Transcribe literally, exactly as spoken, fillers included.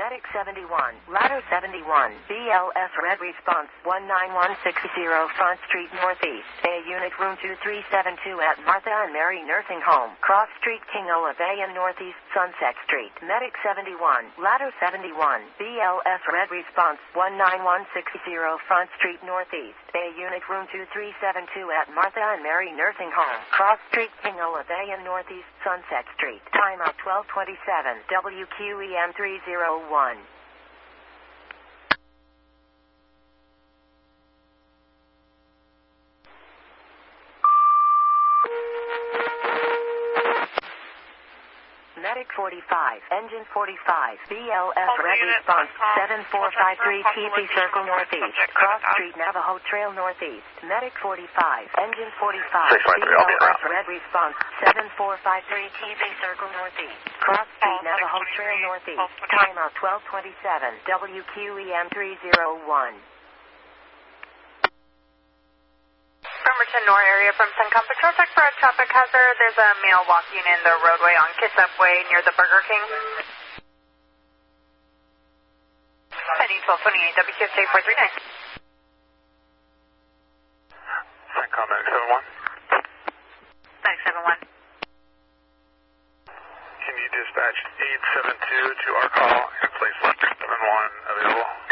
Medic seventy-one, Ladder seventy-one, B L S Red Response one nine one six zero Front Street Northeast, A Unit Room two three seven two at Martha and Mary Nursing Home, Cross Street, King Olivia and Northeast Sunset Street. Medic seventy-one, Ladder seventy-one, B L S Red Response one nine one six zero Front Street Northeast, A Unit Room two three seven two at Martha and Mary Nursing Home, Cross Street, King Olivia and Northeast Sunset Street. Timeout twelve twenty-seven, W Q E M three zero one. Medic forty-five, Engine forty-five, B L S Red Response seven four five three T P Circle Northeast, Cross Street Navajo Trail Northeast. Medic forty-five, Engine forty-five, B L S Red Response seven four five three T P Circle Northeast, Cross Street Navajo Trail Northeast. Timeout twelve twenty-seven, W Q E M three zero one. Bremerton North area from Suncom Patrol. Check for a traffic hazard. There's a male walking in the roadway on Kitsap Way near the Burger King. Heading twelve twenty-eight, W Q S J four three nine. Suncom Medic seven one. Medic seven one. Can you dispatch eight seven two to our call and place seven one available?